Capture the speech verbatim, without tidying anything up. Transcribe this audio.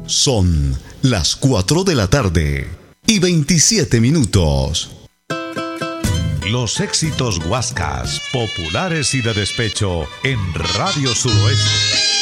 Son las cuatro de la tarde y veintisiete minutos. Los éxitos Huascas, populares y de despecho en Radio Suroeste.